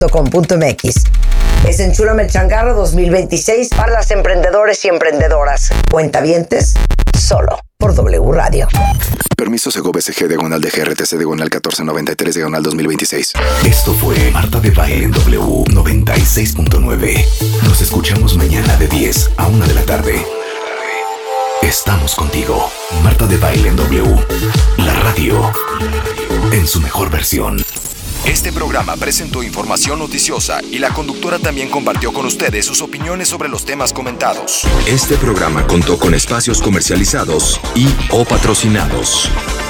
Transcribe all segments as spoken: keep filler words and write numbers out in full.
punto com punto m x. Es Enchúlame el Changarro dos mil veintiséis para las emprendedores y emprendedoras. Cuentavientes, solo por W Radio. Permiso Segov S G diagonal de G R T C diagonal catorce noventa y tres diagonal dos mil veintiséis. Esto fue Marta de Baile en W noventa y seis punto nueve. Nos escuchamos mañana de diez a una de la tarde. Estamos contigo. Marta de Baile en W. La radio en su mejor versión. Este programa presentó información noticiosa y la conductora también compartió con ustedes sus opiniones sobre los temas comentados. Este programa contó con espacios comercializados y o patrocinados.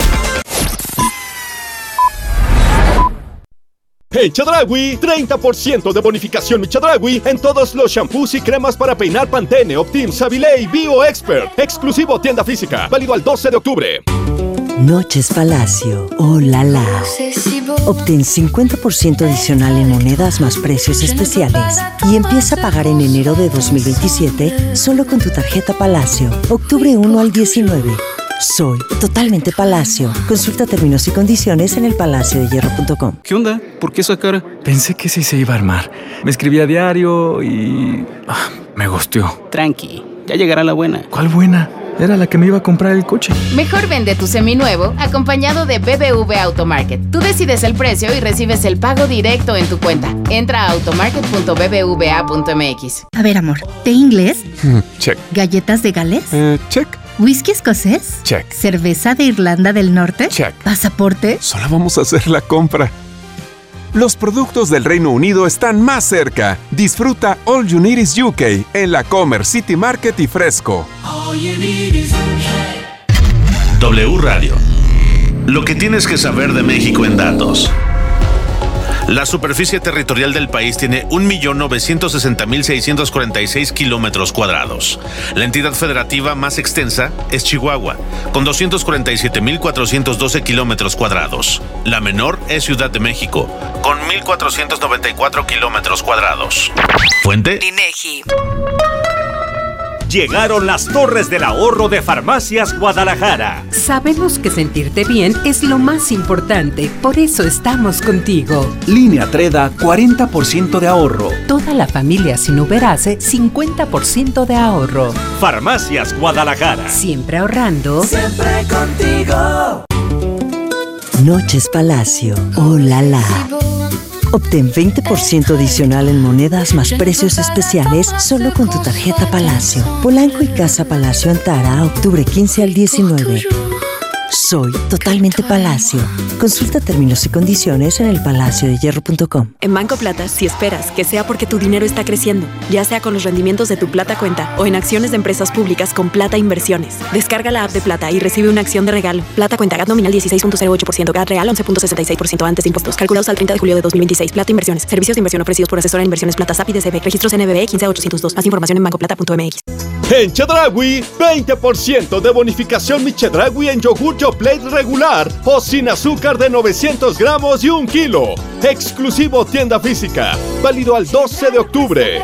En Chedraui, treinta por ciento de bonificación mi Chedraui en todos los shampoos y cremas para peinar Pantene, Optim, Savilé y Bio Expert. Exclusivo tienda física, válido al doce de octubre. Noches Palacio, oh la la. Obtén cincuenta por ciento adicional en monedas más precios especiales y empieza a pagar en enero de dos mil veintisiete solo con tu tarjeta Palacio. Octubre uno al diecinueve. Soy totalmente Palacio. Consulta términos y condiciones en el palacio de hierro punto com. ¿Qué onda? ¿Por qué esa cara? Pensé que sí se iba a armar. Me escribí a diario y... Ah, me gusteó. Tranqui, ya llegará la buena. ¿Cuál buena? Era la que me iba a comprar el coche. Mejor vende tu seminuevo acompañado de B B V Automarket. Tú decides el precio y recibes el pago directo en tu cuenta. Entra a automarket punto b b v a punto m x. A ver, amor, ¿té inglés? Check. ¿Galletas de Gales? Eh, check. ¿Whisky escocés? Check. ¿Cerveza de Irlanda del Norte? Check. ¿Pasaporte? Solo vamos a hacer la compra. Los productos del Reino Unido están más cerca. Disfruta All You Need Is U K en la Comer City Market y Fresco. W Radio. Lo que tienes que saber de México en datos. La superficie territorial del país tiene un millón novecientos sesenta mil seiscientos cuarenta y seis kilómetros cuadrados. La entidad federativa más extensa es Chihuahua, con doscientos cuarenta y siete mil cuatrocientos doce kilómetros cuadrados. La menor es Ciudad de México, con mil cuatrocientos noventa y cuatro kilómetros cuadrados. Fuente: INEGI. Llegaron las Torres del Ahorro de Farmacias Guadalajara. Sabemos que sentirte bien es lo más importante, por eso estamos contigo. Línea Treda, cuarenta por ciento de ahorro. Toda la familia sin Uberase, cincuenta por ciento de ahorro. Farmacias Guadalajara. Siempre ahorrando. Siempre contigo. Noches Palacio, oh la la. Obtén veinte por ciento adicional en monedas más precios especiales solo con tu tarjeta Palacio. Polanco y Casa Palacio Antara, octubre quince al diecinueve. Soy totalmente Palacio. Consulta términos y condiciones en el palacio de hierro punto com. En Banco Plata, si esperas que sea porque tu dinero está creciendo, ya sea con los rendimientos de tu Plata Cuenta o en acciones de empresas públicas con Plata Inversiones. Descarga la app de Plata y recibe una acción de regalo. Plata Cuenta, G A T nominal dieciséis punto cero ocho por ciento, G A T real once punto sesenta y seis por ciento antes de impuestos. Calculados al treinta de julio de dos mil veintiséis. Plata Inversiones. Servicios de inversión ofrecidos por asesora en inversiones Plata S A P y D C B. Registros N B B quince ochocientos dos. Más información en banco plata punto m x. En Chedraui, veinte por ciento de bonificación mi Chedraui en yogur Yoplait regular o sin azúcar de novecientos gramos y un kilo. Exclusivo tienda física. Válido al doce de octubre.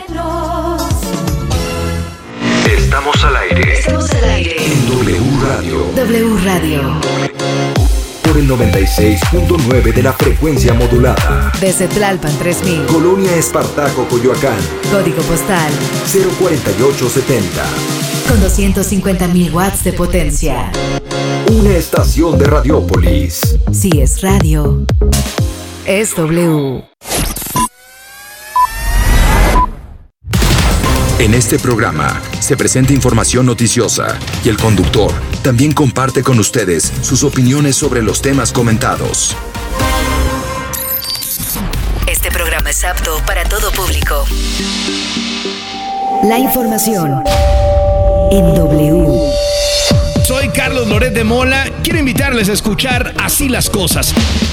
Estamos al aire. Estamos al aire. En W Radio. W Radio. Por el noventa y seis punto nueve de la frecuencia modulada. Desde Tlalpan tres mil. Colonia Espartaco, Coyoacán. Código postal cero cuarenta y ocho setenta. Con doscientos cincuenta mil watts de potencia. Una estación de Radiópolis. Si es radio, es W. En este programa se presenta información noticiosa y el conductor también comparte con ustedes sus opiniones sobre los temas comentados. Este programa es apto para todo público. La información en W. Soy Carlos Loret de Mola. Quiero invitarles a escuchar Así las Cosas.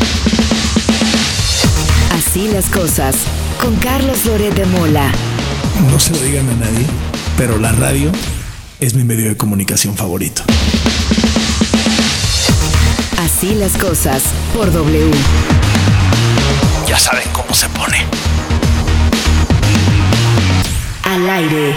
Así las Cosas, con Carlos Loret de Mola. No se lo digan a nadie, pero la radio es mi medio de comunicación favorito. Así las Cosas, por W. Ya saben cómo se pone. Al aire.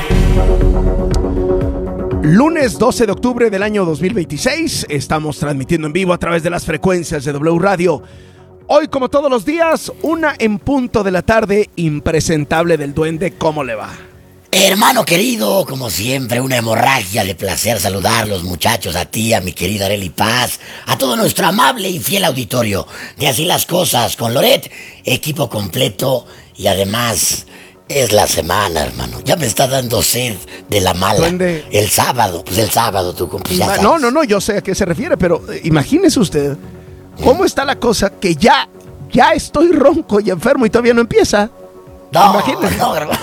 Lunes doce de octubre del año dos mil veintiséis. Estamos transmitiendo en vivo a través de las frecuencias de W Radio. Hoy, como todos los días, una en punto de la tarde, impresentable del duende. ¿Cómo le va? Hermano querido, como siempre, una hemorragia de placer saludarlos, muchachos, a ti, a mi querida Arely Paz, a todo nuestro amable y fiel auditorio de Así las Cosas con Loret, equipo completo y además es la semana, hermano. Ya me está dando sed de la mala. ¿Duende? El sábado, pues el sábado, tú cumples. Ima- no, no, no, yo sé a qué se refiere, pero eh, imagínese usted cómo está la cosa que ya, ya estoy ronco y enfermo y todavía no empieza. No, Imagínese. no, hermano.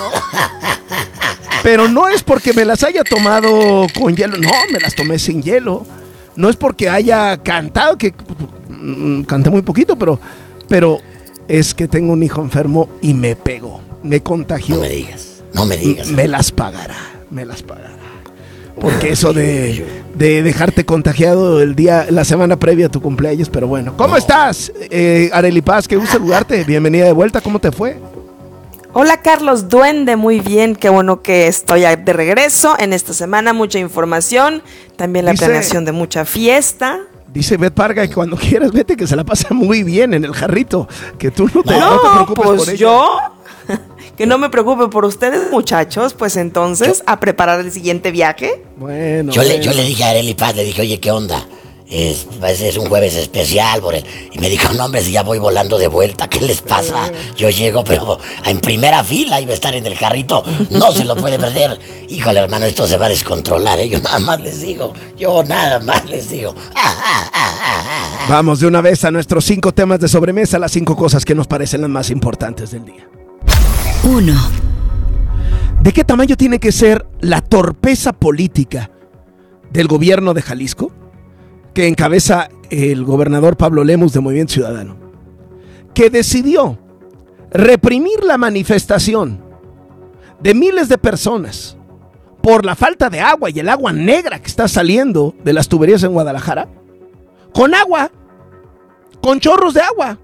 Pero no es porque me las haya tomado con hielo, no, me las tomé sin hielo. No es porque haya cantado, que mm, canté muy poquito, pero, pero es que tengo un hijo enfermo y me pegó, me contagió. No me digas, no me digas. Me las pagará, me las pagará. Porque eso de, de dejarte contagiado el día, la semana previa a tu cumpleaños, pero bueno. ¿Cómo no. estás, eh, Arely Paz? Qué gusto saludarte, bienvenida de vuelta, ¿cómo te fue? Hola Carlos Duende, muy bien, qué bueno que estoy de regreso en esta semana, mucha información, también la dice, planeación de mucha fiesta. Dice Beth Parga que cuando quieras vete, que se la pasa muy bien en el jarrito, que tú no te, no, no te preocupes pues por ella. yo, que no me preocupe por ustedes muchachos, pues entonces yo, a preparar el siguiente viaje. Bueno. Yo, bueno. Le, yo le dije a Arely Paz, le dije, oye, ¿qué onda? Es, es un jueves especial por el, y me dijo, no hombre, si ya voy volando de vuelta, ¿qué les pasa? Yo llego, pero en primera fila iba a estar en el carrito, no se lo puede perder. Híjole, hermano, esto se va a descontrolar, ¿eh? Yo nada más les digo, yo nada más les digo. Ah, ah, ah, ah, ah. Vamos de una vez a nuestros cinco temas de sobremesa, las cinco cosas que nos parecen las más importantes del día. Uno. ¿De qué tamaño tiene que ser la torpeza política del gobierno de Jalisco, que encabeza el gobernador Pablo Lemus de Movimiento Ciudadano, que decidió reprimir la manifestación de miles de personas por la falta de agua y el agua negra que está saliendo de las tuberías en Guadalajara, con agua, con chorros de agua?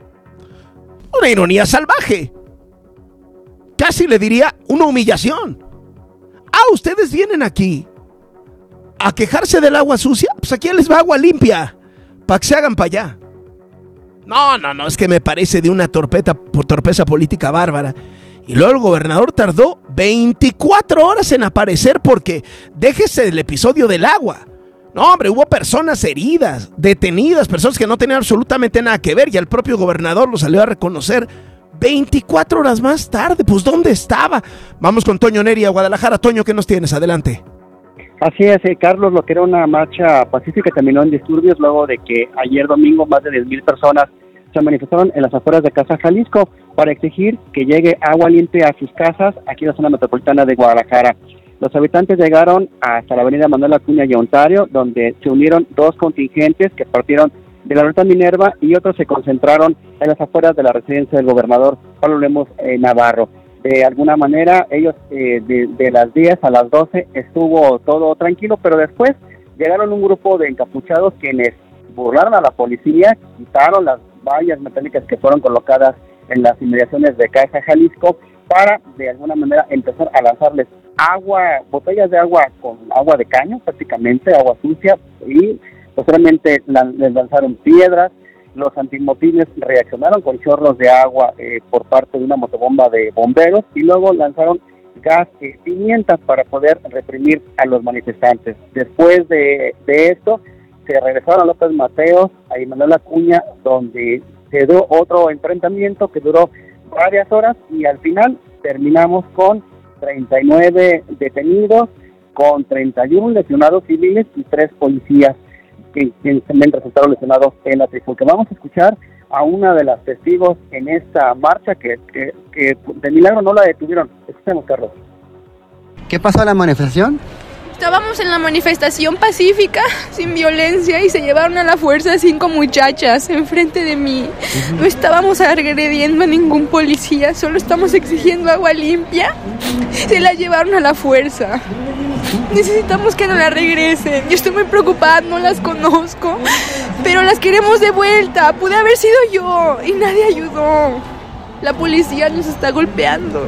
Una ironía salvaje, casi le diría una humillación. Ah, ustedes vienen aquí a quejarse del agua sucia, pues aquí les va agua limpia, para que se hagan para allá. No, no, no, es que me parece de una torpeta, torpeza política bárbara. Y luego el gobernador tardó veinticuatro horas en aparecer porque, déjese del episodio del agua. No, hombre, hubo personas heridas, detenidas, personas que no tenían absolutamente nada que ver y el propio gobernador lo salió a reconocer veinticuatro horas más tarde. Pues, ¿dónde estaba? Vamos con Toño Neri a Guadalajara. Toño, ¿qué nos tienes? Adelante. Así es, eh, Carlos, lo que era una marcha pacífica terminó en disturbios luego de que ayer domingo más de diez mil personas se manifestaron en las afueras de Casa Jalisco para exigir que llegue agua limpia a sus casas aquí en la zona metropolitana de Guadalajara. Los habitantes llegaron hasta la avenida Manuel Acuña y Ontario, donde se unieron dos contingentes que partieron de la ruta Minerva y otros se concentraron en las afueras de la residencia del gobernador Pablo Lemus eh, Navarro. De alguna manera, ellos eh, de, de las diez a las doce estuvo todo tranquilo, pero después llegaron un grupo de encapuchados quienes burlaron a la policía, quitaron las vallas metálicas que fueron colocadas en las inmediaciones de Casa Jalisco para, de alguna manera, empezar a lanzarles agua, botellas de agua con agua de caño, prácticamente, agua sucia, y posteriormente la, les lanzaron piedras. Los antimotines reaccionaron con chorros de agua eh, por parte de una motobomba de bomberos y luego lanzaron gas y pimientas para poder reprimir a los manifestantes. Después de, de esto, se regresaron a López Mateos, a Manuel Acuña, donde se dio otro enfrentamiento que duró varias horas y al final terminamos con treinta y nueve detenidos, con treinta y uno lesionados civiles y tres policías que, que también resultaron lesionados en la trifulca. Vamos a escuchar a una de las testigos en esta marcha que, que, que de milagro no la detuvieron. Escuchemos, Carlos. ¿Qué pasó en la manifestación? Estábamos en la manifestación pacífica, sin violencia, y se llevaron a la fuerza cinco muchachas enfrente de mí. No estábamos agrediendo a ningún policía, solo estamos exigiendo agua limpia. Se la llevaron a la fuerza. Necesitamos que nos la regresen. Yo estoy muy preocupada, no las conozco, pero las queremos de vuelta. Pude haber sido yo y nadie ayudó. La policía nos está golpeando.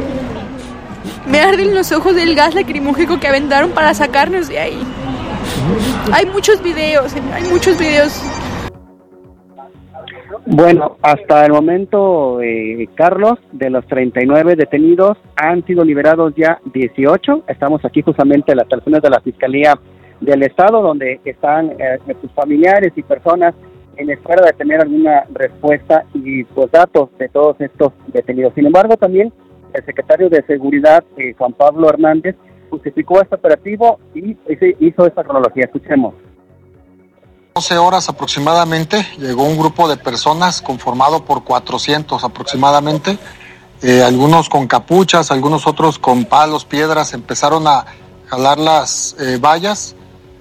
Me arden los ojos del gas lacrimógeno que aventaron para sacarnos de ahí. Hay muchos videos, hay muchos videos. Bueno, hasta el momento, eh, Carlos, de los treinta y nueve detenidos, han sido liberados ya dieciocho. Estamos aquí justamente en las instalaciones de la Fiscalía del Estado, donde están eh, sus familiares y personas en espera de tener alguna respuesta y pues datos de todos estos detenidos. Sin embargo, también el secretario de Seguridad, eh, Juan Pablo Hernández, justificó este operativo y hizo esta cronología. Escuchemos. doce horas aproximadamente llegó un grupo de personas conformado por cuatrocientos aproximadamente, eh, algunos con capuchas, algunos otros con palos, piedras, empezaron a jalar las eh, vallas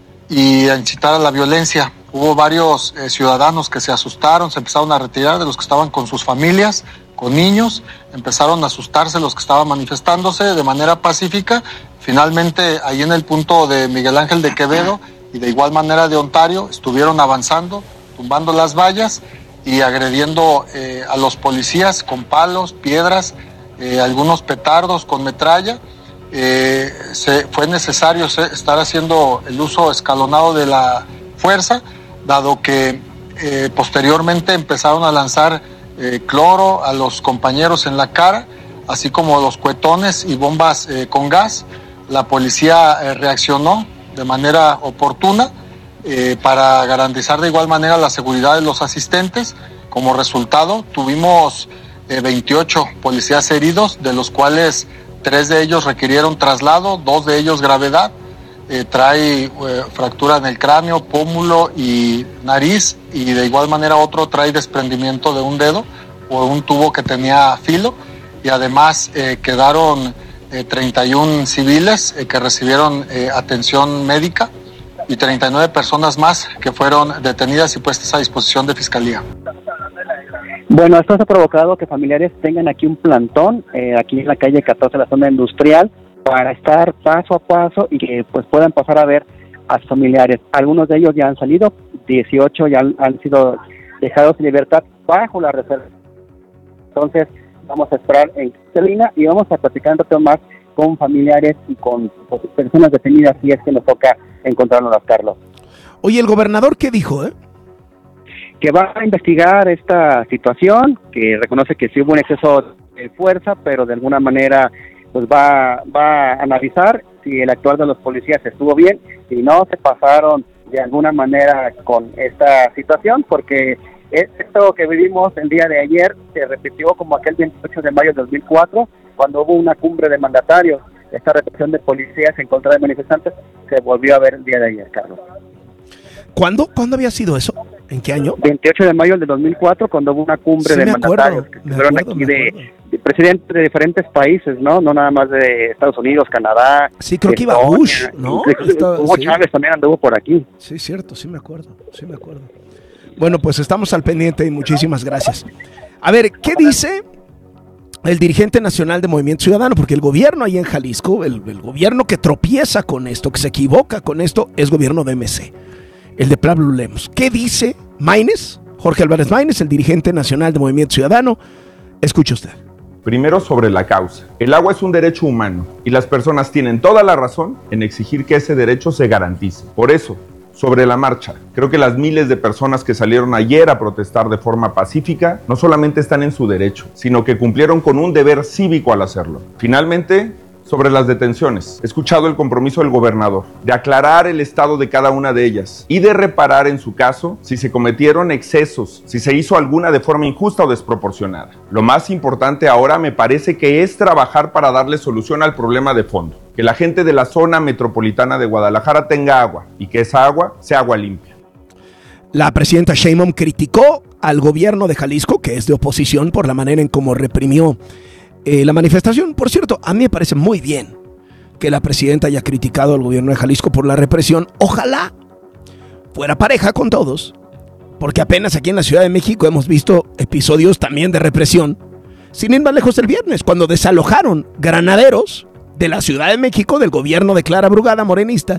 y a incitar a la violencia. Hubo varios eh, ciudadanos que se asustaron, se empezaron a retirar de los que estaban con sus familias, con niños, empezaron a asustarse los que estaban manifestándose de manera pacífica. Finalmente, ahí en el punto de Miguel Ángel de Quevedo y de igual manera de Ontario, estuvieron avanzando, tumbando las vallas y agrediendo eh, a los policías con palos, piedras, eh, algunos petardos con metralla. Eh, se, fue necesario se, estar haciendo el uso escalonado de la fuerza, dado que eh, posteriormente empezaron a lanzar eh, cloro a los compañeros en la cara, así como los cuetones y bombas eh, con gas. La policía eh, reaccionó de manera oportuna eh, para garantizar de igual manera la seguridad de los asistentes. Como resultado, tuvimos eh, veintiocho policías heridos, de los cuales tres de ellos requirieron traslado, dos de ellos gravedad. Eh, trae eh, fractura en el cráneo, pómulo y nariz, y de igual manera otro trae desprendimiento de un dedo por un tubo que tenía filo, y además eh, quedaron Eh, treinta y uno civiles eh, que recibieron eh, atención médica y treinta y nueve personas más que fueron detenidas y puestas a disposición de Fiscalía. Bueno, esto ha provocado que familiares tengan aquí un plantón, eh, aquí en la calle catorce, la zona industrial, para estar paso a paso y que pues puedan pasar a ver a sus familiares. Algunos de ellos ya han salido, dieciocho ya han, han sido dejados en libertad bajo la reserva. Entonces, vamos a esperar en Catalina y vamos a platicar un rato más con familiares y con pues, personas detenidas si es que nos toca encontrarnos, Carlos. Oye, ¿el gobernador qué dijo, eh? Que va a investigar esta situación, que reconoce que sí hubo un exceso de fuerza, pero de alguna manera pues va, va a analizar si el actuar de los policías estuvo bien, si no se pasaron de alguna manera con esta situación, porque esto que vivimos el día de ayer se repitió como aquel veintiocho de mayo de dos mil cuatro, cuando hubo una cumbre de mandatarios. Esta represión de policías en contra de manifestantes se volvió a ver el día de ayer, Carlos. ¿Cuándo? ¿Cuándo había sido eso? ¿En qué año? veintiocho de mayo del dos mil cuatro, cuando hubo una cumbre sí, de mandatarios acuerdo, que estuvieron aquí de, de presidentes de diferentes países, ¿no? No nada más de Estados Unidos, Canadá. Sí, creo que iba Bush, ¿no? Hugo sí. Chávez también anduvo por aquí. Sí, cierto, sí me acuerdo, sí me acuerdo. Bueno, pues estamos al pendiente y muchísimas gracias. A ver, ¿qué dice el dirigente nacional de Movimiento Ciudadano? Porque el gobierno ahí en Jalisco, el, el gobierno que tropieza con esto, que se equivoca con esto, es gobierno de M C, el de Pablo Lemos. ¿Qué dice Maínez? Jorge Álvarez Maínez, el dirigente nacional de Movimiento Ciudadano. Escuche usted. Primero, sobre la causa. El agua es un derecho humano y las personas tienen toda la razón en exigir que ese derecho se garantice. Por eso, sobre la marcha, creo que las miles de personas que salieron ayer a protestar de forma pacífica no solamente están en su derecho, sino que cumplieron con un deber cívico al hacerlo. Finalmente, sobre las detenciones, he escuchado el compromiso del gobernador de aclarar el estado de cada una de ellas y de reparar en su caso si se cometieron excesos, si se hizo alguna de forma injusta o desproporcionada. Lo más importante ahora me parece que es trabajar para darle solución al problema de fondo, que la gente de la zona metropolitana de Guadalajara tenga agua y que esa agua sea agua limpia. La presidenta Sheinbaum criticó al gobierno de Jalisco, que es de oposición, por la manera en cómo reprimió Eh, la manifestación. Por cierto, a mí me parece muy bien que la presidenta haya criticado al gobierno de Jalisco por la represión. Ojalá fuera pareja con todos, porque apenas aquí en la Ciudad de México hemos visto episodios también de represión, sin ir más lejos el viernes, cuando desalojaron granaderos de la Ciudad de México, del gobierno de Clara Brugada, morenista,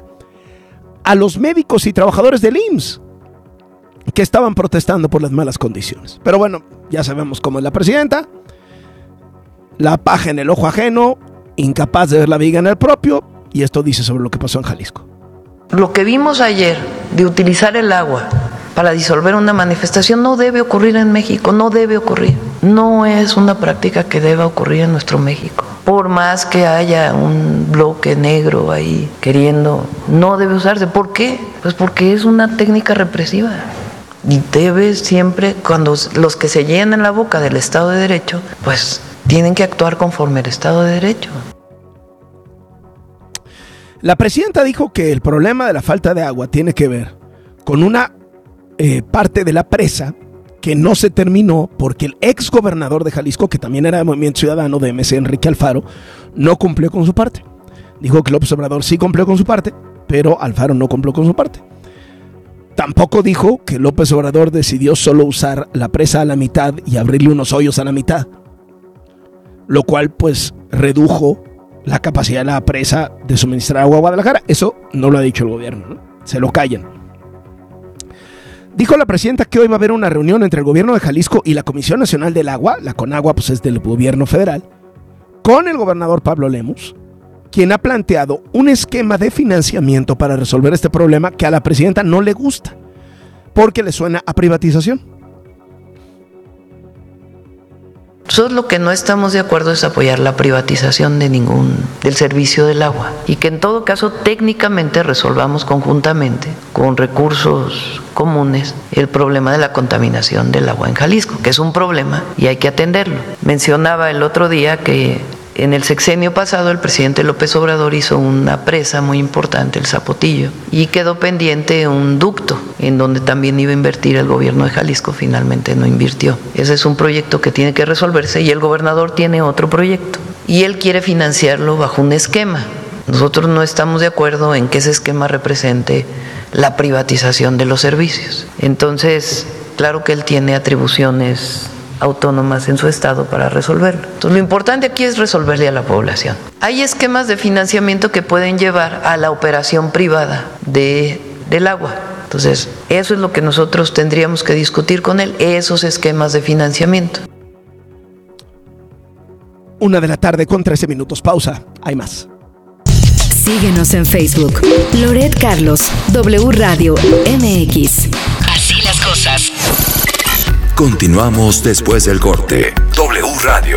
a los médicos y trabajadores del I M S S que estaban protestando por las malas condiciones. Pero bueno, ya sabemos cómo es la presidenta. La paja en el ojo ajeno, incapaz de ver la viga en el propio, y esto dice sobre lo que pasó en Jalisco. Lo que vimos ayer de utilizar el agua para disolver una manifestación no debe ocurrir en México, no debe ocurrir. No es una práctica que deba ocurrir en nuestro México. Por más que haya un bloque negro ahí queriendo, no debe usarse. ¿Por qué? Pues porque es una técnica represiva. Y debe siempre, cuando los que se llenan la boca del Estado de Derecho, pues tienen que actuar conforme al Estado de Derecho. La presidenta dijo que el problema de la falta de agua tiene que ver con una eh, parte de la presa que no se terminó porque el ex gobernador de Jalisco, que también era de Movimiento Ciudadano de M C, Enrique Alfaro, no cumplió con su parte. Dijo que López Obrador sí cumplió con su parte, pero Alfaro no cumplió con su parte. Tampoco dijo que López Obrador decidió solo usar la presa a la mitad y abrirle unos hoyos a la mitad, lo cual pues redujo la capacidad de la presa de suministrar agua a Guadalajara. Eso no lo ha dicho el gobierno, ¿no? Se lo callan. Dijo la presidenta que hoy va a haber una reunión entre el gobierno de Jalisco y la Comisión Nacional del Agua, la CONAGUA pues es del gobierno federal, con el gobernador Pablo Lemus, quien ha planteado un esquema de financiamiento para resolver este problema que a la presidenta no le gusta, porque le suena a privatización. Nosotros lo que no estamos de acuerdo es apoyar la privatización de ningún del servicio del agua y que en todo caso técnicamente resolvamos conjuntamente con recursos comunes el problema de la contaminación del agua en Jalisco, que es un problema y hay que atenderlo. Mencionaba el otro día que en el sexenio pasado el presidente López Obrador hizo una presa muy importante, el Zapotillo, y quedó pendiente un ducto en donde también iba a invertir el gobierno de Jalisco, finalmente no invirtió. Ese es un proyecto que tiene que resolverse y el gobernador tiene otro proyecto y él quiere financiarlo bajo un esquema. Nosotros no estamos de acuerdo en que ese esquema represente la privatización de los servicios. Entonces, claro que él tiene atribuciones autónomas en su estado para resolverlo. Entonces, lo importante aquí es resolverle a la población. Hay esquemas de financiamiento que pueden llevar a la operación privada de, del agua. Entonces, eso es lo que nosotros tendríamos que discutir con él, esos esquemas de financiamiento. Una de la tarde con trece minutos. Pausa. Hay más. Síguenos en Facebook. Loret Carlos, W Radio M X. Así las cosas. Continuamos después del corte. W Radio.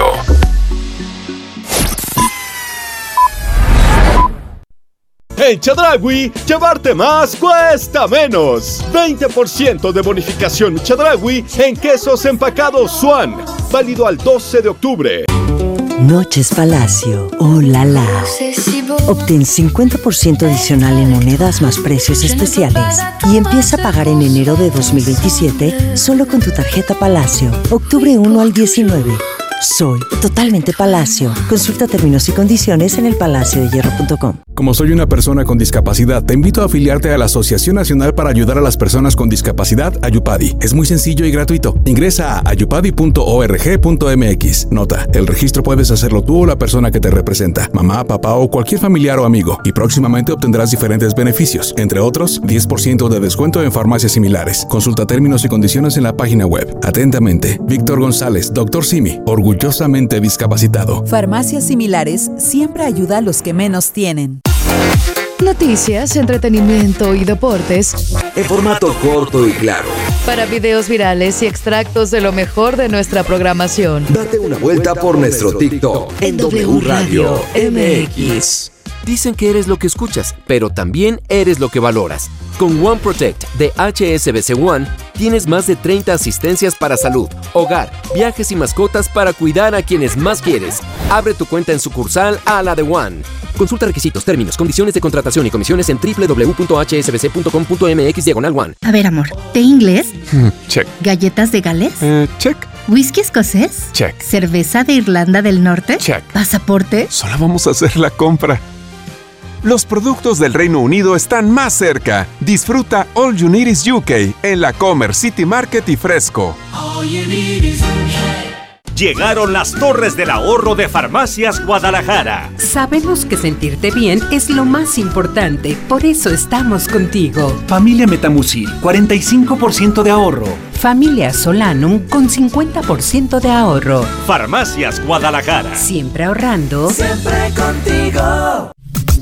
En Chedraui, llevarte más cuesta menos. veinte por ciento de bonificación Chedraui en quesos empacados Swan. Válido al doce de octubre. Noches Palacio. Oh la la. Obtén cincuenta por ciento adicional en monedas más precios especiales y empieza a pagar en enero de dos mil veintisiete solo con tu tarjeta Palacio. Octubre uno al diecinueve. Soy totalmente Palacio. Consulta términos y condiciones en el palacio de hierro punto com. Como soy una persona con discapacidad, te invito a afiliarte a la Asociación Nacional para Ayudar a las Personas con Discapacidad, Ayupadi. Es muy sencillo y gratuito. Ingresa a ayupadi punto org punto m x. Nota, el registro puedes hacerlo tú o la persona que te representa, mamá, papá o cualquier familiar o amigo, y próximamente obtendrás diferentes beneficios, entre otros, diez por ciento de descuento en farmacias similares. Consulta términos y condiciones en la página web. Atentamente, Víctor González, doctor Simi, orgullosamente discapacitado. Farmacias similares siempre ayuda a los que menos tienen. Noticias, entretenimiento y deportes en formato corto y claro. Para videos virales y extractos de lo mejor de nuestra programación. Date una vuelta por nuestro TikTok en W Radio M X. Dicen que eres lo que escuchas, pero también eres lo que valoras. Con One Protect de H S B C One tienes más de treinta asistencias para salud, hogar, viajes y mascotas para cuidar a quienes más quieres. Abre tu cuenta en sucursal a la de One. Consulta requisitos, términos, condiciones de contratación y comisiones en doble u doble u doble u punto h s b c punto com punto m x diagonal one. A ver, amor, ¿té inglés? Check. ¿Galletas de Gales? Eh, check. ¿Whisky escocés? Check. ¿Cerveza de Irlanda del Norte? Check. ¿Pasaporte? Solo vamos a hacer la compra. Los productos del Reino Unido están más cerca. Disfruta All You Need Is U K en la Comer City Market y Fresco. All you need is U K. Llegaron las Torres del Ahorro de Farmacias Guadalajara. Sabemos que sentirte bien es lo más importante, por eso estamos contigo. Familia Metamucil, cuarenta y cinco por ciento de ahorro. Familia Solanum con cincuenta por ciento de ahorro. Farmacias Guadalajara. Siempre ahorrando. Siempre contigo.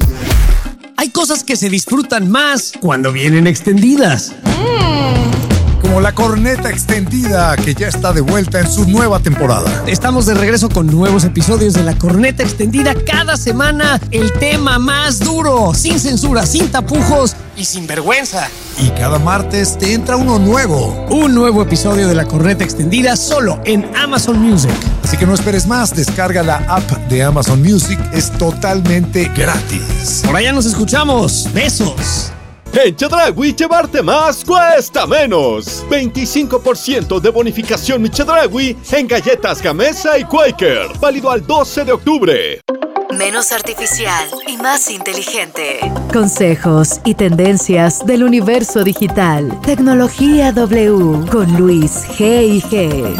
Hay cosas que se disfrutan más cuando vienen extendidas. Mm. como La Corneta Extendida, que ya está de vuelta en su nueva temporada. Estamos de regreso con nuevos episodios de La Corneta Extendida cada semana. El tema más duro, sin censura, sin tapujos y sin vergüenza. Y cada martes te entra uno nuevo. Un nuevo episodio de La Corneta Extendida solo en Amazon Music. Así que no esperes más, descarga la app de Amazon Music, es totalmente gratis. Por allá nos escuchamos. Besos. En Chedraui, llevarte más cuesta menos. veinticinco por ciento de bonificación Mi Chedraui en galletas Gamesa y Quaker. Válido al doce de octubre. Menos artificial y más inteligente. Consejos y tendencias del universo digital. Tecnología W con Luis G y G.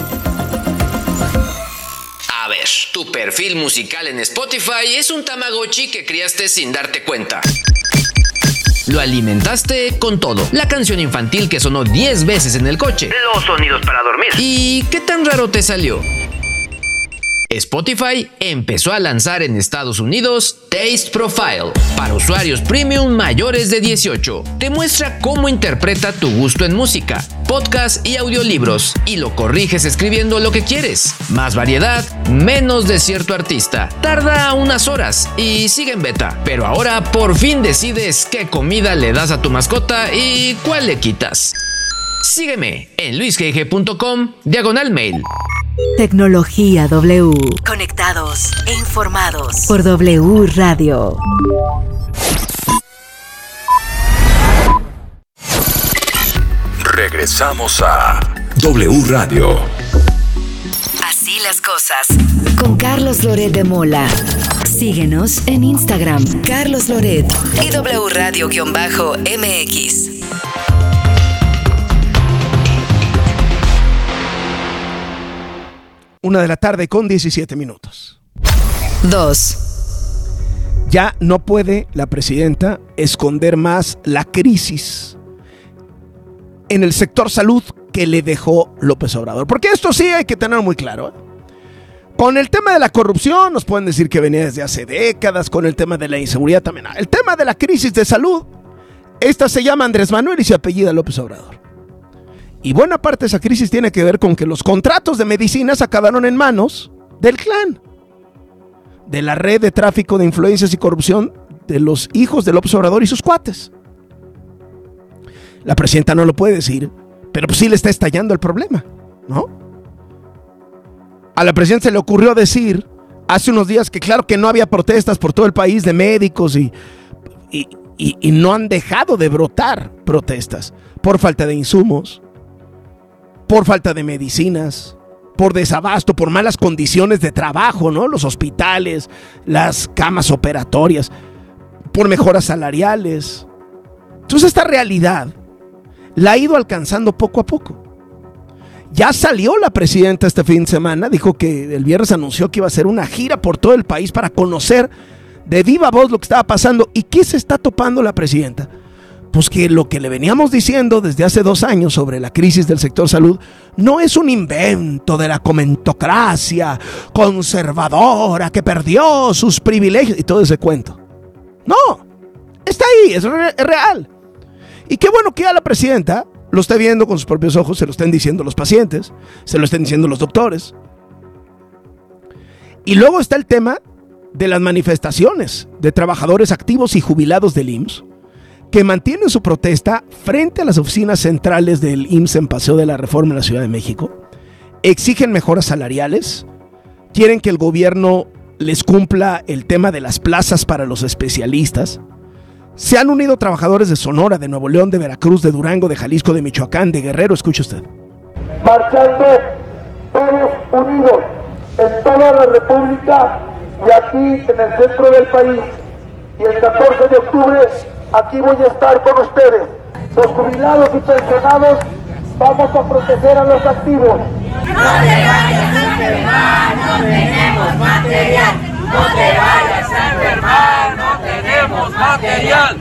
A ver, tu perfil musical en Spotify es un Tamagotchi que criaste sin darte cuenta. Lo alimentaste con todo. La canción infantil que sonó diez veces en el coche. Los sonidos para dormir. ¿Y qué tan raro te salió? Spotify empezó a lanzar en Estados Unidos Taste Profile para usuarios premium mayores de dieciocho. Te muestra cómo interpreta tu gusto en música, podcast y audiolibros y lo corriges escribiendo lo que quieres. Más variedad, menos de cierto artista. Tarda unas horas y sigue en beta. Pero ahora por fin decides qué comida le das a tu mascota y cuál le quitas. Sígueme en luisgg punto com diagonal mail. Tecnología W. Conectados e informados por W Radio. Regresamos a W Radio. Así las cosas. Con Carlos Loret de Mola. Síguenos en Instagram, Carlos Loret y W Radio-M X. Una de la tarde con diecisiete minutos. Dos. Ya no puede la presidenta esconder más la crisis en el sector salud que le dejó López Obrador. Porque esto sí hay que tener muy claro, ¿eh? Con el tema de la corrupción nos pueden decir que venía desde hace décadas, con el tema de la inseguridad también. El tema de la crisis de salud, esta se llama Andrés Manuel y se apellida López Obrador. Y buena parte de esa crisis tiene que ver con que los contratos de medicinas acabaron en manos del clan, de la red de tráfico de influencias y corrupción de los hijos de López Obrador y sus cuates. La presidenta no lo puede decir, pero pues sí le está estallando el problema, ¿no? A la presidenta se le ocurrió decir hace unos días que claro que no había protestas por todo el país de médicos y, y, y, y no han dejado de brotar protestas por falta de insumos, por falta de medicinas, por desabasto, por malas condiciones de trabajo, ¿no? Los hospitales, las camas operatorias, por mejoras salariales. Entonces esta realidad la ha ido alcanzando poco a poco. Ya salió la presidenta este fin de semana, dijo que el viernes anunció que iba a hacer una gira por todo el país para conocer de viva voz lo que estaba pasando. ¿Y qué se está topando la presidenta? Pues que lo que le veníamos diciendo desde hace dos años sobre la crisis del sector salud no es un invento de la comentocracia conservadora que perdió sus privilegios y todo ese cuento. No, está ahí, es, re- es real. Y qué bueno que ya la presidenta lo esté viendo con sus propios ojos, se lo estén diciendo los pacientes, se lo estén diciendo los doctores. Y luego está el tema de las manifestaciones de trabajadores activos y jubilados del I M S S que mantienen su protesta frente a las oficinas centrales del I M S S en Paseo de la Reforma en la Ciudad de México. Exigen mejoras salariales, quieren que el gobierno les cumpla el tema de las plazas para los especialistas. Se han unido trabajadores de Sonora, de Nuevo León, de Veracruz, de Durango, de Jalisco, de Michoacán, de Guerrero. Escuche usted. Marchando todos unidos en toda la República y aquí en el centro del país. Y el catorce de octubre aquí voy a estar con ustedes. Los jubilados y pensionados vamos a proteger a los activos. No te vayas a enfermar, no tenemos material. No te vayas a enfermar, no tenemos material.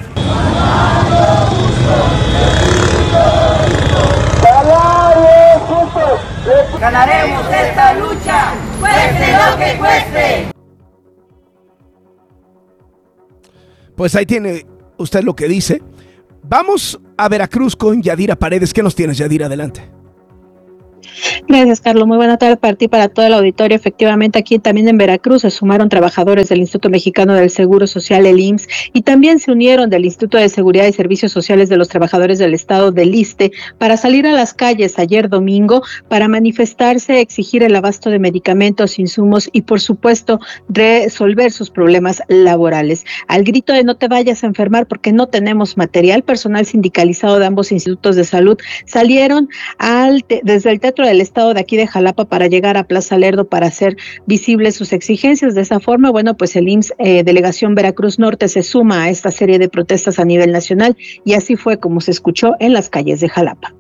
Ganaremos esta lucha, cueste lo que cueste. Pues ahí tiene usted lo que dice. Vamos a Veracruz con Yadira Paredes. ¿Qué nos tienes, Yadira? Adelante. Gracias, Carlos. Muy buena tarde para ti y para todo el auditorio. Efectivamente, aquí también en Veracruz se sumaron trabajadores del Instituto Mexicano del Seguro Social, el I M S S, y también se unieron del Instituto de Seguridad y Servicios Sociales de los Trabajadores del Estado, del ISSSTE, para salir a las calles ayer domingo para manifestarse, exigir el abasto de medicamentos, insumos y, por supuesto, resolver sus problemas laborales. Al grito de "no te vayas a enfermar porque no tenemos material", personal sindicalizado de ambos institutos de salud salieron al te- desde el Teatro del Estado de aquí de Jalapa para llegar a Plaza Lerdo para hacer visibles sus exigencias. De esa forma, bueno, pues el I M S S, eh, Delegación Veracruz Norte, se suma a esta serie de protestas a nivel nacional, y así fue como se escuchó en las calles de Jalapa.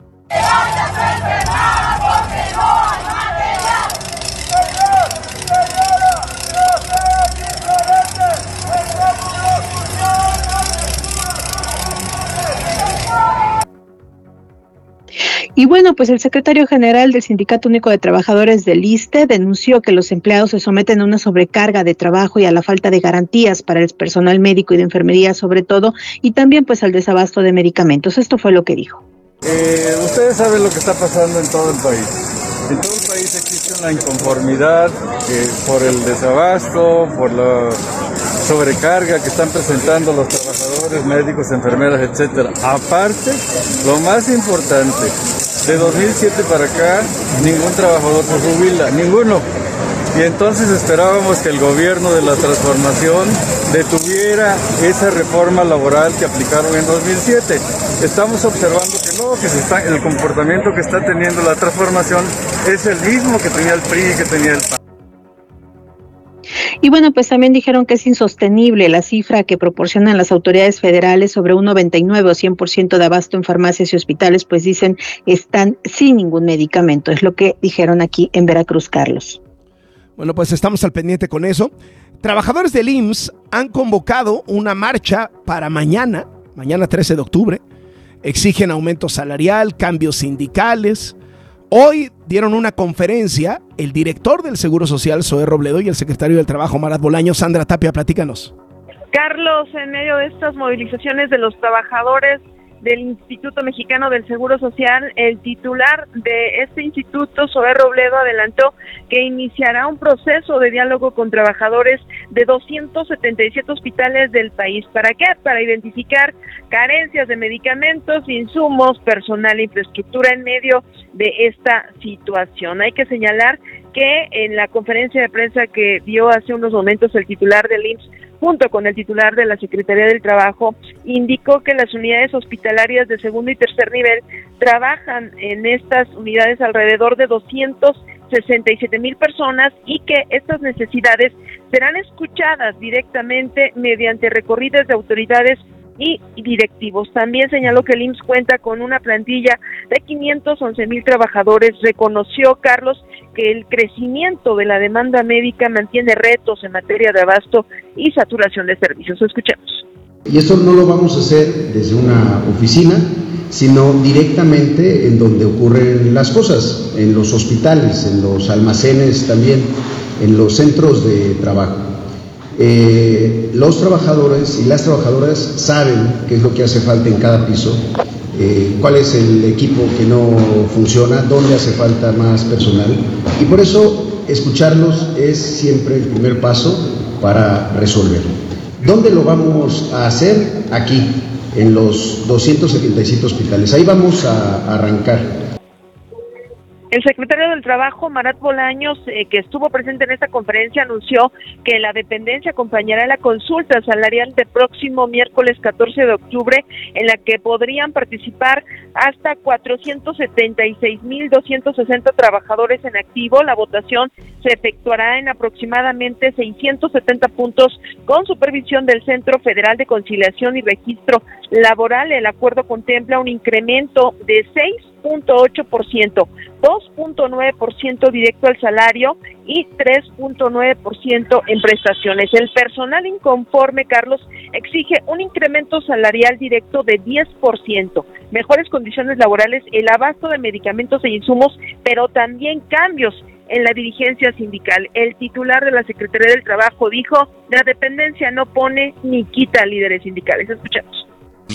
Y bueno, pues el secretario general del Sindicato Único de Trabajadores del ISSSTE denunció que los empleados se someten a una sobrecarga de trabajo y a la falta de garantías para el personal médico y de enfermería sobre todo, y también pues al desabasto de medicamentos. Esto fue lo que dijo. Eh, ustedes saben lo que está pasando en todo el país. En todo el país existe una inconformidad eh, por el desabasto, por la sobrecarga que están presentando los trabajadores, médicos, enfermeras, etcétera. Aparte, lo más importante, de dos mil siete para acá, ningún trabajador se jubila, ninguno. Y entonces esperábamos que el gobierno de la transformación detuviera esa reforma laboral que aplicaron en dos mil siete. Estamos observando que no, que se está, el comportamiento que está teniendo la transformación es el mismo que tenía el P R I y que tenía el P A N. Y bueno, pues también dijeron que es insostenible la cifra que proporcionan las autoridades federales sobre un noventa y nueve o cien por ciento de abasto en farmacias y hospitales, pues dicen están sin ningún medicamento. Es lo que dijeron aquí en Veracruz, Carlos. Bueno, pues estamos al pendiente con eso. Trabajadores del I M S S han convocado una marcha para mañana, mañana trece de octubre. Exigen aumento salarial, cambios sindicales. Hoy dieron una conferencia el director del Seguro Social, Zoé Robledo, y el secretario del Trabajo, Marat Bolaños. Sandra Tapia, platícanos. Carlos, en medio de estas movilizaciones de los trabajadores del Instituto Mexicano del Seguro Social, el titular de este instituto, Zoé Robledo, adelantó que iniciará un proceso de diálogo con trabajadores de doscientos setenta y siete hospitales del país. ¿Para qué? Para identificar carencias de medicamentos, insumos, personal e infraestructura en medio de esta situación. Hay que señalar que en la conferencia de prensa que dio hace unos momentos el titular del I M S S, junto con el titular de la Secretaría del Trabajo, indicó que las unidades hospitalarias de segundo y tercer nivel trabajan en estas unidades alrededor de doscientos sesenta y siete mil personas y que estas necesidades serán escuchadas directamente mediante recorridas de autoridades y directivos. También señaló que el I M S S cuenta con una plantilla de quinientos once mil trabajadores. Reconoció, Carlos, que el crecimiento de la demanda médica mantiene retos en materia de abasto y saturación de servicios. Escuchemos. Y esto no lo vamos a hacer desde una oficina, sino directamente en donde ocurren las cosas, en los hospitales, en los almacenes también, en los centros de trabajo. Eh, los trabajadores y las trabajadoras saben qué es lo que hace falta en cada piso, eh, cuál es el equipo que no funciona, dónde hace falta más personal, y por eso escucharlos es siempre el primer paso para resolverlo. ¿Dónde lo vamos a hacer? Aquí, en los doscientos setenta y siete hospitales. Ahí vamos a arrancar. El secretario del Trabajo, Marat Bolaños, eh, que estuvo presente en esta conferencia, anunció que la dependencia acompañará la consulta salarial del próximo miércoles catorce de octubre, en la que podrían participar hasta cuatrocientos setenta y seis mil doscientos sesenta trabajadores en activo. La votación se efectuará en aproximadamente seiscientos setenta puntos con supervisión del Centro Federal de Conciliación y Registro Laboral. El acuerdo contempla un incremento de seis punto ocho por ciento, dos punto nueve por ciento directo al salario y tres punto nueve por ciento en prestaciones. El personal inconforme, Carlos, exige un incremento salarial directo de diez por ciento, mejores condiciones laborales, el abasto de medicamentos e insumos, pero también cambios en la dirigencia sindical. El titular de la Secretaría del Trabajo dijo: la dependencia no pone ni quita líderes sindicales. Escuchemos. Ni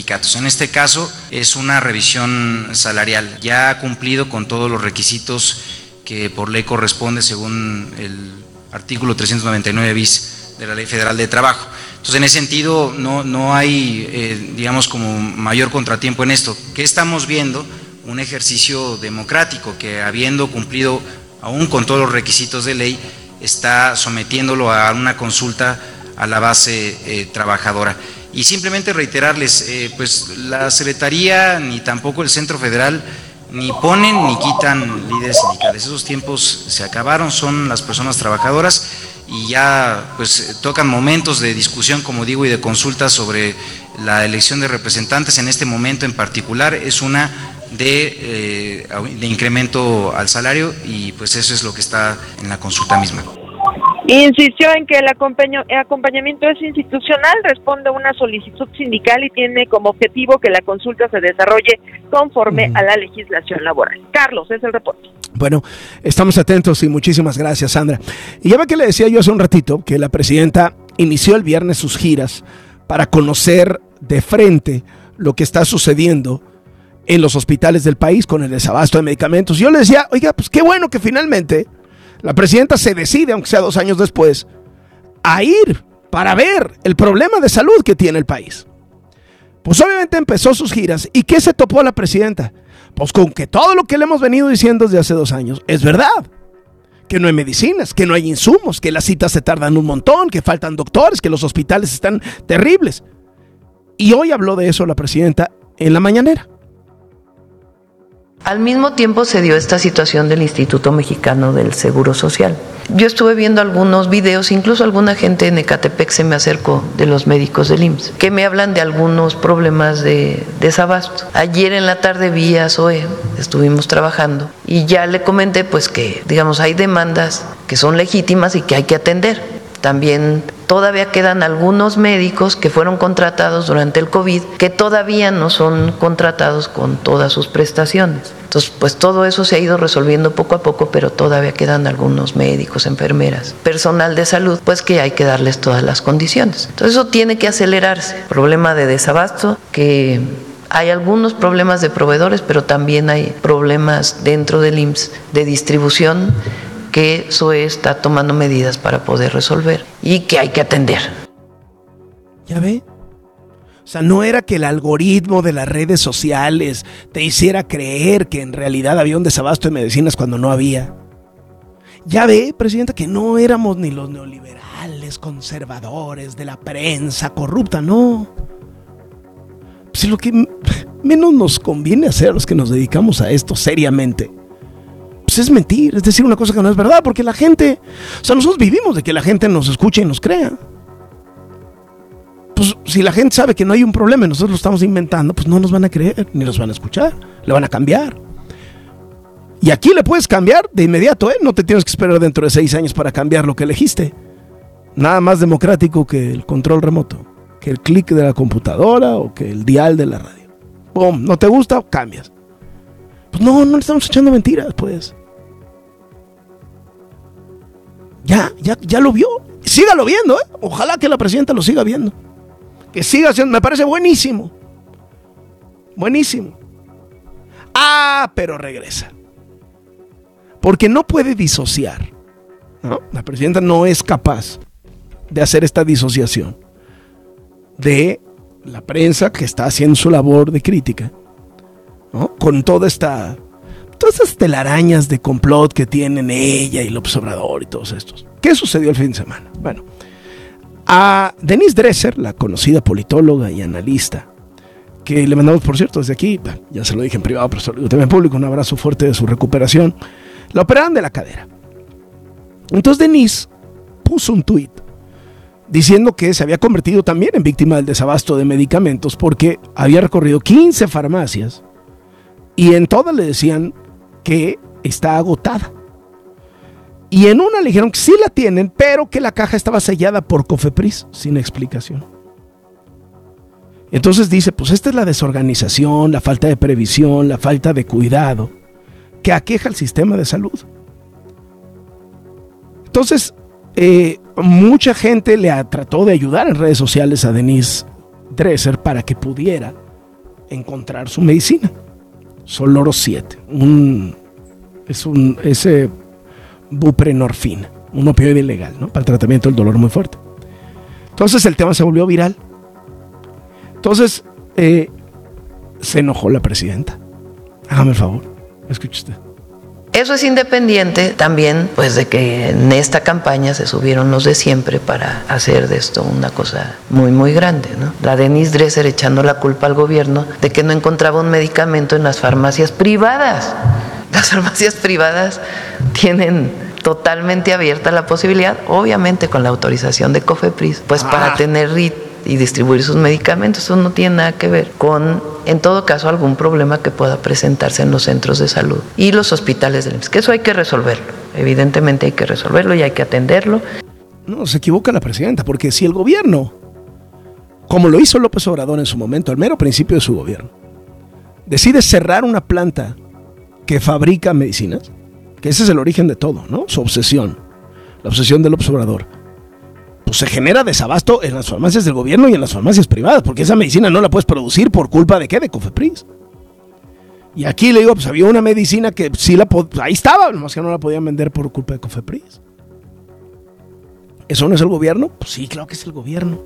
sindicatos. En este caso es una revisión salarial, ya ha cumplido con todos los requisitos que por ley corresponde según el artículo trescientos noventa y nueve bis de la Ley Federal de Trabajo. Entonces, en ese sentido, no, no hay, eh, digamos, como mayor contratiempo en esto. ¿Qué estamos viendo? Un ejercicio democrático que, habiendo cumplido aún con todos los requisitos de ley, está sometiéndolo a una consulta a la base eh, trabajadora. Y simplemente reiterarles, eh, pues la Secretaría ni tampoco el Centro Federal ni ponen ni quitan líderes sindicales. Esos tiempos se acabaron, son las personas trabajadoras y ya pues tocan momentos de discusión, como digo, y de consulta sobre la elección de representantes. En este momento en particular es una de, eh, de incremento al salario y pues eso es lo que está en la consulta misma. Insistió en que el acompañamiento es institucional, responde a una solicitud sindical y tiene como objetivo que la consulta se desarrolle conforme uh-huh. a la legislación laboral. Carlos, es el reporte. Bueno, estamos atentos y muchísimas gracias, Sandra. Y ya ve que le decía yo hace un ratito que la presidenta inició el viernes sus giras para conocer de frente lo que está sucediendo en los hospitales del país con el desabasto de medicamentos. Yo le decía, oiga, pues qué bueno que finalmente la presidenta se decide, aunque sea dos años después, a ir para ver el problema de salud que tiene el país. Pues obviamente empezó sus giras. ¿Y qué se topó la presidenta? Pues con que todo lo que le hemos venido diciendo desde hace dos años es verdad. Que no hay medicinas, que no hay insumos, que las citas se tardan un montón, que faltan doctores, que los hospitales están terribles. Y hoy habló de eso la presidenta en la mañanera. Al mismo tiempo se dio esta situación del Instituto Mexicano del Seguro Social. Yo estuve viendo algunos videos, incluso alguna gente en Ecatepec se me acercó de los médicos del I M S S, que me hablan de algunos problemas de desabasto. Ayer en la tarde vi a Zoe, estuvimos trabajando y ya le comenté pues que, digamos, hay demandas que son legítimas y que hay que atender. También todavía quedan algunos médicos que fueron contratados durante el COVID que todavía no son contratados con todas sus prestaciones. Entonces, pues todo eso se ha ido resolviendo poco a poco, pero todavía quedan algunos médicos, enfermeras, personal de salud, pues que hay que darles todas las condiciones. Entonces, eso tiene que acelerarse. Problema de desabasto, que hay algunos problemas de proveedores, pero también hay problemas dentro del I M S S de distribución, que S O E está tomando medidas para poder resolver y que hay que atender. ¿Ya ve? O sea, no era que el algoritmo de las redes sociales te hiciera creer que en realidad había un desabasto de medicinas cuando no había. Ya ve, presidenta, que no éramos ni los neoliberales conservadores de la prensa corrupta, no. Pues lo que menos nos conviene hacer a los que nos dedicamos a esto seriamente pues es mentir, es decir una cosa que no es verdad, porque la gente, o sea, nosotros vivimos de que la gente nos escuche y nos crea. Pues si la gente sabe que no hay un problema y nosotros lo estamos inventando, pues no nos van a creer, ni nos van a escuchar, le van a cambiar. Y aquí le puedes cambiar de inmediato, ¿eh? No te tienes que esperar dentro de seis años para cambiar lo que elegiste. Nada más democrático que el control remoto, que el clic de la computadora o que el dial de la radio. ¡Pum! ¿No te gusta? Cambias. Pues no, no le estamos echando mentiras, pues. Ya, ya, ya lo vio. Sígalo viendo, ¿eh? Ojalá que la presidenta lo siga viendo. Que siga siendo, me parece buenísimo. Buenísimo. Ah, pero regresa. Porque no puede disociar, ¿no? La presidenta no es capaz de hacer esta disociación de la prensa que está haciendo su labor de crítica, ¿no? Con toda esta, todas estas telarañas de complot que tienen ella y López Obrador y todos estos. ¿Qué sucedió el fin de semana? Bueno, a Denise Dresser, la conocida politóloga y analista, que le mandamos, por cierto, desde aquí, ya se lo dije en privado, pero se lo digo también en público, un abrazo fuerte de su recuperación, la operaron de la cadera. Entonces Denise puso un tuit diciendo que se había convertido también en víctima del desabasto de medicamentos porque había recorrido quince farmacias y en todas le decían que está agotada. Y en una le dijeron que sí la tienen, pero que la caja estaba sellada por Cofepris, sin explicación. Entonces dice, pues esta es la desorganización, la falta de previsión, la falta de cuidado que aqueja el sistema de salud. Entonces, eh, mucha gente le trató de ayudar en redes sociales a Denise Dresser para que pudiera encontrar su medicina. Soloro siete, un, es un, ese buprenorfina, un opioide ilegal, ¿no? Para el tratamiento del dolor muy fuerte. Entonces el tema se volvió viral. Entonces eh, se enojó la presidenta. Hágame el favor, escuche usted. Eso es independiente también, pues, de que en esta campaña se subieron los de siempre para hacer de esto una cosa muy, muy grande, ¿no? La Denise Dresser echando la culpa al gobierno de que no encontraba un medicamento en las farmacias privadas. Las farmacias privadas tienen totalmente abierta la posibilidad, obviamente con la autorización de COFEPRIS, pues ah. para tener y, y distribuir sus medicamentos. Eso no tiene nada que ver con, en todo caso, algún problema que pueda presentarse en los centros de salud y los hospitales del I M S S, que eso hay que resolverlo. Evidentemente hay que resolverlo y hay que atenderlo. No, se equivoca la presidenta, porque si el gobierno, como lo hizo López Obrador en su momento, al mero principio de su gobierno, decide cerrar una planta que fabrica medicinas, que ese es el origen de todo, ¿no? Su obsesión, la obsesión de López Obrador, pues se genera desabasto en las farmacias del gobierno y en las farmacias privadas, porque esa medicina no la puedes producir por culpa de ¿qué? De COFEPRIS. Y aquí le digo, pues había una medicina que sí la pod- ahí estaba, nomás que no la podían vender por culpa de COFEPRIS. ¿Eso no es el gobierno? Pues sí, claro que es el gobierno.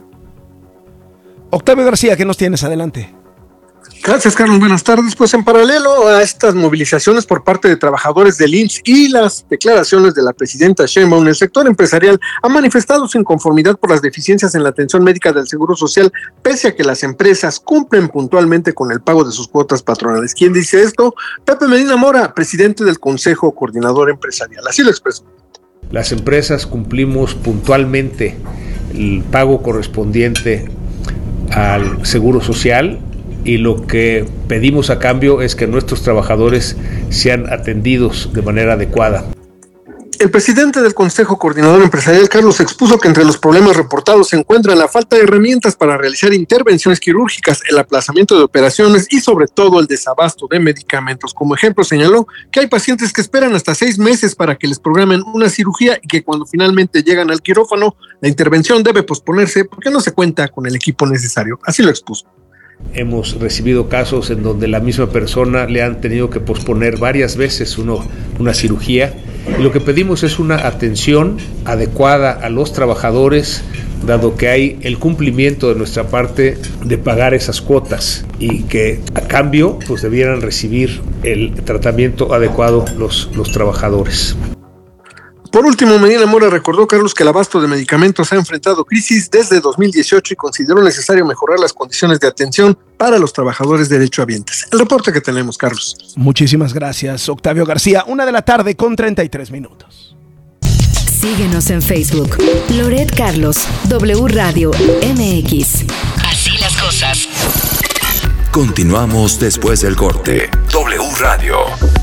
Octavio García, ¿qué nos tienes? Adelante. Gracias, Carlos. Buenas tardes. Pues en paralelo a estas movilizaciones por parte de trabajadores del I M S S y las declaraciones de la presidenta Sheinbaum, el sector empresarial ha manifestado su inconformidad por las deficiencias en la atención médica del Seguro Social, pese a que las empresas cumplen puntualmente con el pago de sus cuotas patronales. ¿Quién dice esto? Pepe Medina Mora, presidente del Consejo Coordinador Empresarial. Así lo expresó. Las empresas cumplimos puntualmente el pago correspondiente al Seguro Social, y lo que pedimos a cambio es que nuestros trabajadores sean atendidos de manera adecuada. El presidente del Consejo Coordinador Empresarial, Carlos, expuso que entre los problemas reportados se encuentran la falta de herramientas para realizar intervenciones quirúrgicas, el aplazamiento de operaciones y sobre todo el desabasto de medicamentos. Como ejemplo, señaló que hay pacientes que esperan hasta seis meses para que les programen una cirugía y que cuando finalmente llegan al quirófano, la intervención debe posponerse porque no se cuenta con el equipo necesario. Así lo expuso. Hemos recibido casos en donde la misma persona le han tenido que posponer varias veces uno, una cirugía, y lo que pedimos es una atención adecuada a los trabajadores, dado que hay el cumplimiento de nuestra parte de pagar esas cuotas y que a cambio pues debieran recibir el tratamiento adecuado los, los trabajadores. Por último, Medina Mora recordó, Carlos, que el abasto de medicamentos ha enfrentado crisis desde dos mil dieciocho y consideró necesario mejorar las condiciones de atención para los trabajadores derechohabientes. El reporte que tenemos, Carlos. Muchísimas gracias, Octavio García. Una de la tarde con treinta y tres minutos. Síguenos en Facebook. Loret Carlos, W Radio M X. Así las cosas. Continuamos después del corte. W Radio.